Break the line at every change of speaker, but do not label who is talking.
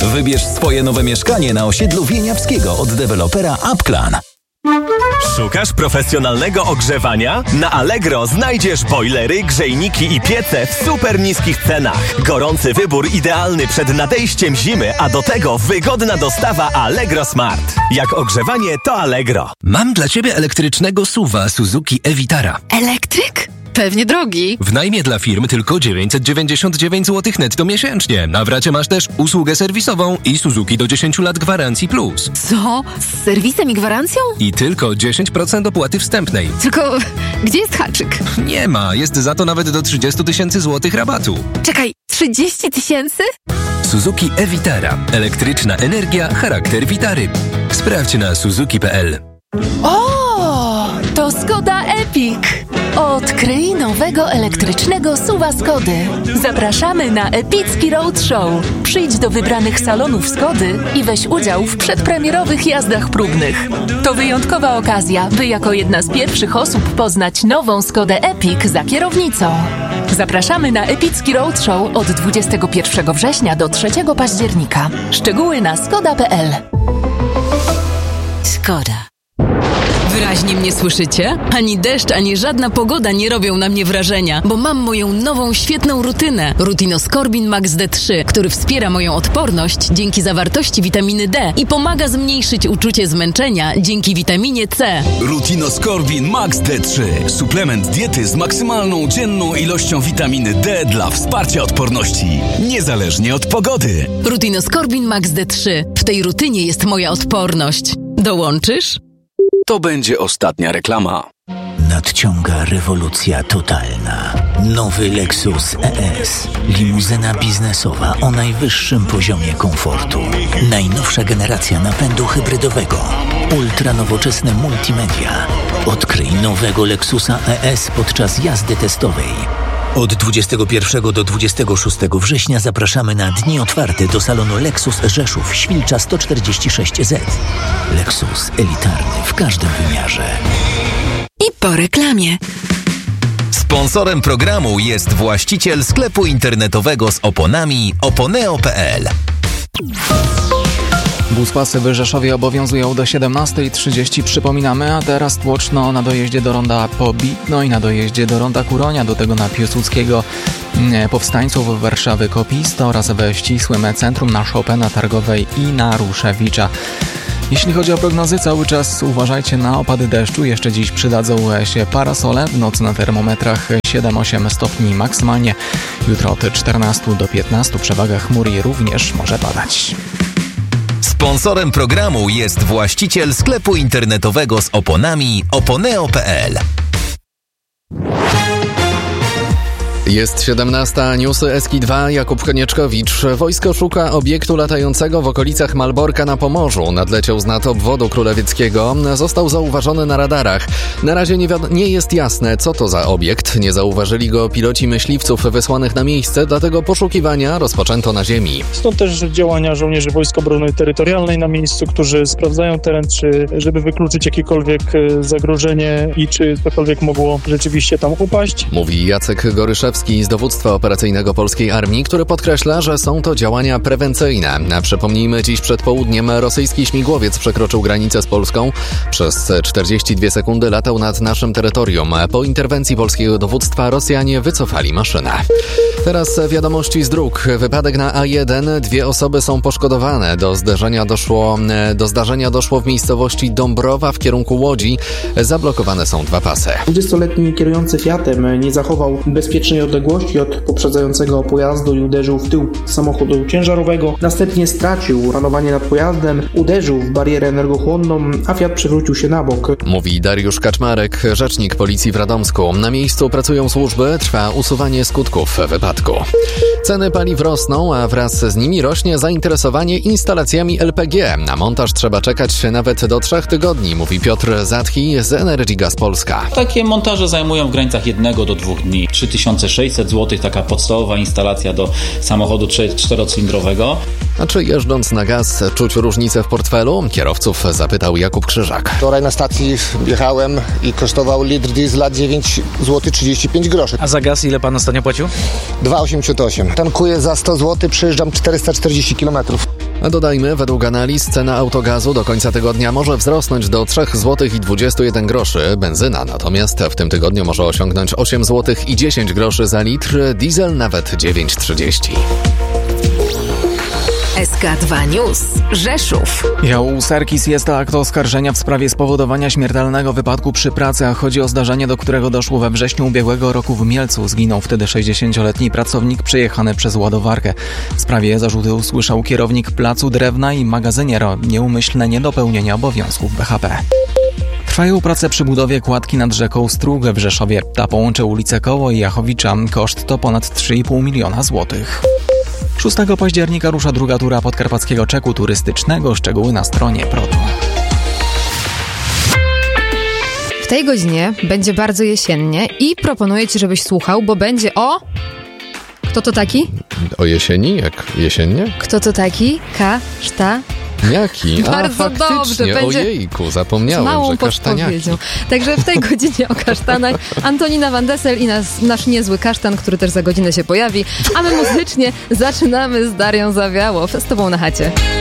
Wybierz swoje nowe mieszkanie na osiedlu Wieniawskiego od dewelopera Upclan.
Szukasz profesjonalnego ogrzewania? Na Allegro znajdziesz bojlery, grzejniki i piece w super niskich cenach. Gorący wybór idealny przed nadejściem zimy, a do tego wygodna dostawa Allegro Smart. Jak ogrzewanie, to Allegro.
Mam dla Ciebie elektrycznego SUV-a Suzuki e-Vitara.
Elektryk? Pewnie drogi.
W najmie dla firm tylko 999 zł netto miesięcznie. Na wracie masz też usługę serwisową i Suzuki do 10 lat gwarancji plus.
Co? Z serwisem i gwarancją?
I tylko 10% opłaty wstępnej.
Tylko gdzie jest haczyk?
Nie ma, jest za to nawet do 30 000 złotych rabatu.
Czekaj, 30 000?
Suzuki e-Vitara. Elektryczna energia, charakter Vitary. Sprawdź na suzuki.pl.
O, to Skoda Epic. Odkryj nowego elektrycznego SUV-a Skody. Zapraszamy na epicki roadshow. Przyjdź do wybranych salonów Skody i weź udział w przedpremierowych jazdach próbnych. To wyjątkowa okazja, by jako jedna z pierwszych osób poznać nową Skodę Epic za kierownicą. Zapraszamy na epicki roadshow od 21 września do 3 października. Szczegóły na skoda.pl.
Skoda. Wyraźnie mnie słyszycie? Ani deszcz, ani żadna pogoda nie robią na mnie wrażenia, bo mam moją nową, świetną rutynę. Rutinoskorbin Max D3, który wspiera moją odporność dzięki zawartości witaminy D i pomaga zmniejszyć uczucie zmęczenia dzięki witaminie C.
Rutinoskorbin Max D3. Suplement diety z maksymalną dzienną ilością witaminy D dla wsparcia odporności, niezależnie od pogody.
Rutinoskorbin Max D3. W tej rutynie jest moja odporność. Dołączysz?
To będzie ostatnia reklama.
Nadciąga rewolucja totalna. Nowy Lexus ES. Limuzyna biznesowa o najwyższym poziomie komfortu. Najnowsza generacja napędu hybrydowego. Ultranowoczesne multimedia. Odkryj nowego Lexusa ES podczas jazdy testowej. Od 21 do 26 września zapraszamy na dni otwarte do salonu Lexus Rzeszów, Świlcza 146Z. Lexus elitarny w każdym wymiarze.
I po reklamie.
Sponsorem programu jest właściciel sklepu internetowego z oponami oponeo.pl.
Buspasy w Rzeszowie obowiązują do 17:30, przypominamy, a teraz tłoczno na dojeździe do ronda Pobitno i na dojeździe do ronda Kuronia, do tego na Piłsudskiego, Powstańców Warszawy Kopista oraz we ścisłym centrum na Chopina Targowej i na Ruszewicza. Jeśli chodzi o prognozy, cały czas uważajcie na opady deszczu. Jeszcze dziś przydadzą się parasole. W nocy na termometrach 7-8 stopni maksymalnie. Jutro od 14 do 15 przewaga chmur i również może padać.
Sponsorem programu jest właściciel sklepu internetowego z oponami oponeo.pl.
Jest 17, newsy Eski2, Jakub Konieczkowicz. Wojsko szuka obiektu latającego w okolicach Malborka na Pomorzu. Nadleciał z nad obwodu królewieckiego. Został zauważony na radarach. Na razie nie jest jasne, co to za obiekt. Nie zauważyli go piloci myśliwców wysłanych na miejsce, dlatego poszukiwania rozpoczęto na ziemi.
Stąd też działania żołnierzy Wojsk Obrony Terytorialnej na miejscu, którzy sprawdzają teren, żeby wykluczyć jakiekolwiek zagrożenie i czy cokolwiek mogło rzeczywiście tam upaść.
Mówi Jacek Goryszewski z dowództwa operacyjnego Polskiej Armii, który podkreśla, że są to działania prewencyjne. A przypomnijmy, dziś przed południem rosyjski śmigłowiec przekroczył granicę z Polską. Przez 42 sekundy latał nad naszym terytorium. Po interwencji polskiego dowództwa Rosjanie wycofali maszynę. Teraz wiadomości z dróg. Wypadek na A1. 2 osoby są poszkodowane. Do zdarzenia doszło w miejscowości Dąbrowa w kierunku Łodzi. Zablokowane są 2 pasy.
20-letni kierujący Fiatem nie zachował bezpiecznej odległości od poprzedzającego pojazdu i uderzył w tył samochodu ciężarowego. Następnie stracił panowanie nad pojazdem, uderzył w barierę energochłonną, a Fiat przewrócił się na bok.
Mówi Dariusz Kaczmarek, rzecznik policji w Radomsku. Na miejscu pracują służby, trwa usuwanie skutków wypadku. Ceny paliw rosną, a wraz z nimi rośnie zainteresowanie instalacjami LPG. Na montaż trzeba czekać nawet do 3 tygodni, mówi Piotr Zatchi z Energy Gas Polska.
Takie montaże zajmują w granicach 1 do 2 dni. 3600 zł, taka podstawowa instalacja do samochodu 4-cylindrowego.
A czy jeżdżąc na gaz czuć różnicę w portfelu? Kierowców zapytał Jakub Krzyżak.
Wczoraj na stacji jechałem i kosztował litr diesla 9 zł 35 groszy.
A za gaz ile pan ostatnio płacił?
2,88. Tankuję za 100 zł, przejeżdżam 440 km.
A dodajmy, według analiz cena autogazu do końca tygodnia może wzrosnąć do 3,21 zł. Benzyna natomiast w tym tygodniu może osiągnąć 8,10 zł za litr, diesel nawet 9,30.
SK2 News. Rzeszów.
Joł Serkis jest akt oskarżenia w sprawie spowodowania śmiertelnego wypadku przy pracy, a chodzi o zdarzenie, do którego doszło we wrześniu ubiegłego roku w Mielcu. Zginął wtedy 60-letni pracownik przejechany przez ładowarkę. W sprawie zarzuty usłyszał kierownik placu Drewna i magazynier o nieumyślne niedopełnienie obowiązków BHP. Trwają prace przy budowie kładki nad rzeką Strug w Rzeszowie. Ta połączy ulicę Koło i Jachowicza. Koszt to ponad 3,5 miliona złotych. 6 października rusza druga tura podkarpackiego czeku turystycznego. Szczegóły na stronie PROTO.
W tej godzinie będzie bardzo jesiennie i proponuję Ci, żebyś słuchał, bo będzie o... Kto to taki?
O jesieni? Jak jesiennie?
Kto to taki?
Jaki?
Bardzo dobrze. Będzie
Ojejku, zapomniałem,
małą
że kasztaniaki.
Także w tej godzinie o kasztanach Antonina Van Dessel i nasz niezły kasztan, który też za godzinę się pojawi. A my muzycznie zaczynamy z Darią Zawiałow. Z Tobą na chacie.